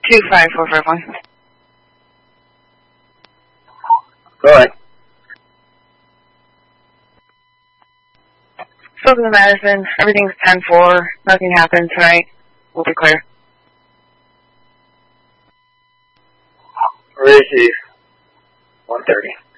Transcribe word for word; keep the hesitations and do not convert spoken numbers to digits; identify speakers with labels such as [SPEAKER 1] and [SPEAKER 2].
[SPEAKER 1] two five four five one.
[SPEAKER 2] Go ahead.
[SPEAKER 1] Spoken to Madison. Everything's ten four. Nothing happened tonight. We'll be clear.
[SPEAKER 2] Receive. one thirty.